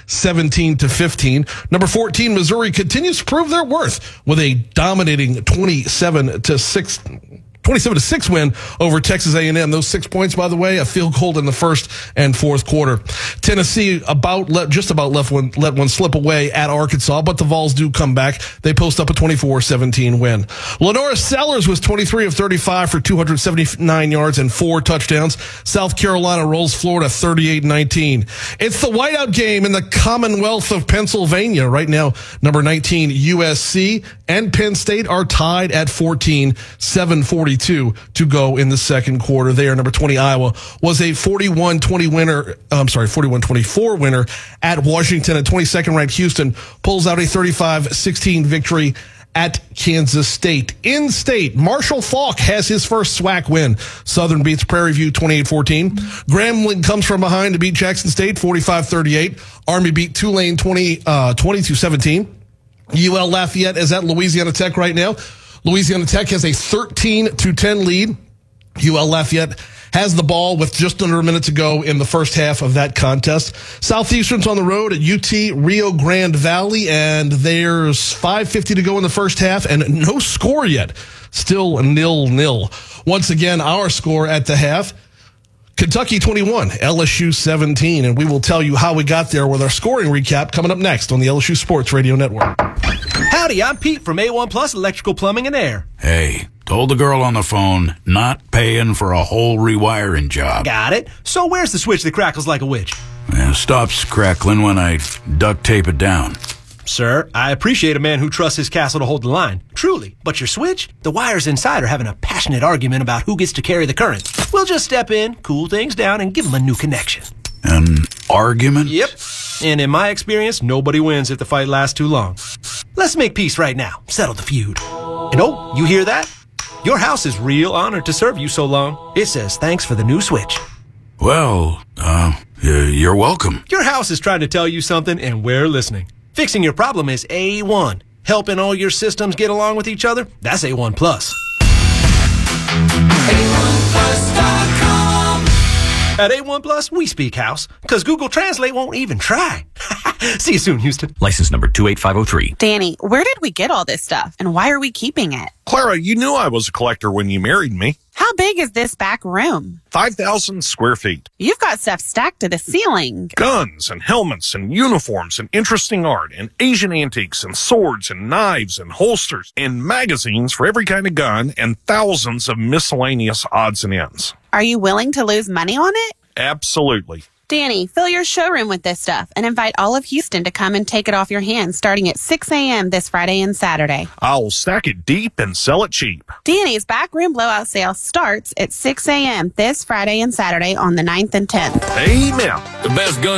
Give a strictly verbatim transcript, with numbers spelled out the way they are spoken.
seventeen to fifteen. Number fourteen, Missouri continues to prove their worth with a dominating twenty-seven to six twenty-seven to six win over Texas A and M. Those six points, by the way, a field goal in the first and fourth quarter. Tennessee about let, just about left one, let one slip away at Arkansas, but the Vols do come back. They post up a twenty-four seventeen win. Lenora Sellers was twenty-three of thirty-five for two hundred seventy-nine yards and four touchdowns. South Carolina rolls Florida thirty-eight nineteen. It's the whiteout game in the Commonwealth of Pennsylvania. Right now, number nineteen, U S C and Penn State are tied at fourteen, seven forty-two to go in the second quarter. There, number twenty, Iowa was a forty-one twenty winner. I'm sorry, forty-one twenty-four winner at Washington. And twenty-second ranked Houston pulls out a thirty-five sixteen victory at Kansas State. In state, Marshall Faulk has his first SWAC win. Southern beats Prairie View twenty-eight fourteen. Grambling comes from behind to beat Jackson State forty-five thirty-eight. Army beat Tulane twenty, uh, twenty-two seventeen. U L Lafayette is at Louisiana Tech right now. Louisiana Tech has a thirteen to ten lead. U L Lafayette has the ball with just under a minute to go in the first half of that contest. Southeastern's on the road at U T Rio Grande Valley, and there's five fifty to go in the first half, and no score yet. Still nil nil. Once again, our score at the half, Kentucky twenty-one, L S U seventeen, and we will tell you how we got there with our scoring recap coming up next on the L S U Sports Radio Network. Howdy, I'm Pete from A one Plus Electrical Plumbing and Air. Hey, told the girl on the phone, not paying for a whole rewiring job. Got it. So where's the switch that crackles like a witch? It stops crackling when I duct tape it down. Sir, I appreciate a man who trusts his castle to hold the line. Truly. But your switch? The wires inside are having a passionate argument about who gets to carry the current. We'll just step in, cool things down, and give them a new connection. An argument? Yep. And in my experience, nobody wins if the fight lasts too long. Let's make peace right now. Settle the feud. And oh, you hear that? Your house is real honored to serve you so long. It says thanks for the new switch. Well, uh, you're welcome. Your house is trying to tell you something, and we're listening. Fixing your problem is A one. Helping all your systems get along with each other? That's A one Plus. A one plus dot com. At A one Plus, we speak house, because Google Translate won't even try. See you soon, Houston. License number two eight five oh three. Danny, where did we get all this stuff, and why are we keeping it? Clara, you knew I was a collector when you married me. How big is this back room? five thousand square feet. You've got stuff stacked to the ceiling. Guns and helmets and uniforms and interesting art and Asian antiques and swords and knives and holsters and magazines for every kind of gun and thousands of miscellaneous odds and ends. Are you willing to lose money on it? Absolutely. Danny, fill your showroom with this stuff and invite all of Houston to come and take it off your hands starting at six a.m. this Friday and Saturday. I'll stack it deep and sell it cheap. Danny's backroom blowout sale starts at six a.m. this Friday and Saturday on the ninth and tenth. Amen. The best gun